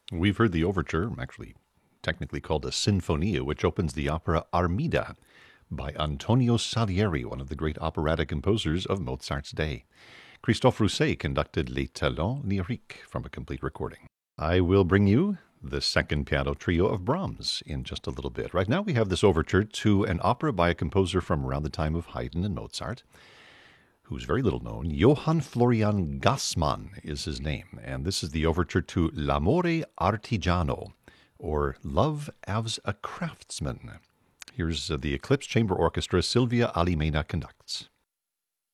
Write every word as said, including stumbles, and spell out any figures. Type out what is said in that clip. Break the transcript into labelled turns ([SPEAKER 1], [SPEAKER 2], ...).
[SPEAKER 1] We've heard the overture, actually technically called a sinfonia, which opens the opera Armida by Antonio Salieri, one of the great operatic composers of Mozart's day. Christophe Rousset conducted Les Talents Lyriques from a complete recording. I will bring you the second piano trio of Brahms in just a little bit. Right now we have this overture to an opera by a composer from around the time of Haydn and Mozart, who's very little known. Johann Florian Gassmann is his name, and this is the overture to L'amore artigiano, or Love as a Craftsman. Here's uh, the Eclipse Chamber Orchestra. Silvia Alimena conducts.